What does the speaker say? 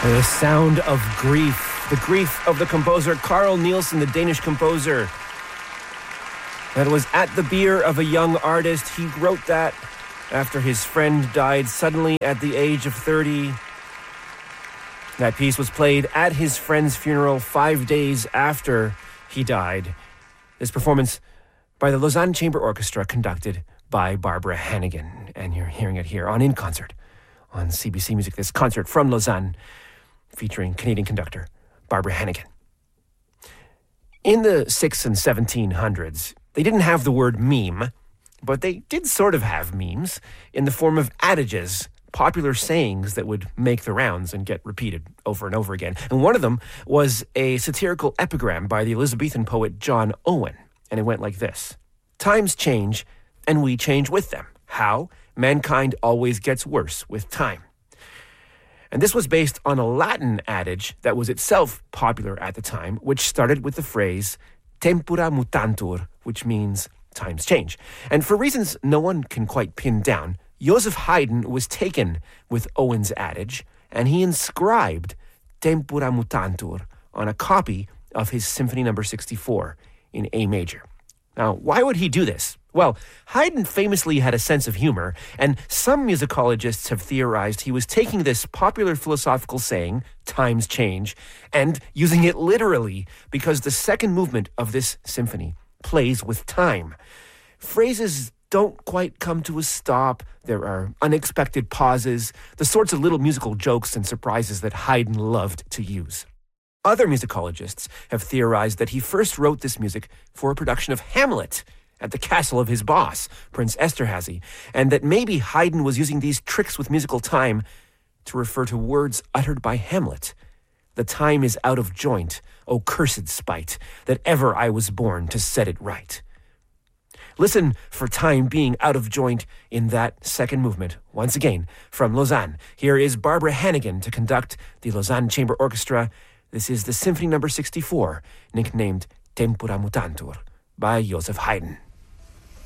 The sound of grief. The grief of the composer Carl Nielsen, the Danish composer. That was at the bier of a young artist. He wrote that after his friend died suddenly at the age of 30. That piece was played at his friend's funeral 5 days after he died. This performance by the Lausanne Chamber Orchestra, conducted by Barbara Hannigan. And you're hearing it here on In Concert on CBC Music. This concert from Lausanne featuring Canadian conductor Barbara Hannigan. In the 600s and 1700s, they didn't have the word meme, but they did sort of have memes in the form of adages, popular sayings that would make the rounds and get repeated over and over again. And one of them was a satirical epigram by the Elizabethan poet John Owen. And it went like this: times change, and we change with them. How? Mankind always gets worse with time. And this was based on a Latin adage that was itself popular at the time, which started with the phrase tempora mutantur, which means times change. And for reasons no one can quite pin down, Joseph Haydn was taken with Owen's adage, and he inscribed tempora mutantur on a copy of his Symphony No. 64 in A major. Now, why would he do this? Well, Haydn famously had a sense of humor, and some musicologists have theorized he was taking this popular philosophical saying, times change, and using it literally because the second movement of this symphony plays with time. Phrases don't quite come to a stop. There are unexpected pauses, the sorts of little musical jokes and surprises that Haydn loved to use. Other musicologists have theorized that he first wrote this music for a production of Hamlet at the castle of his boss, Prince Esterhazy, and that maybe Haydn was using these tricks with musical time to refer to words uttered by Hamlet. The time is out of joint, O cursed spite, that ever I was born to set it right. Listen for time being out of joint in that second movement. Once again, from Lausanne, here is Barbara Hannigan to conduct the Lausanne Chamber Orchestra. This is the Symphony No. 64, nicknamed Tempora Mutantur, by Joseph Haydn.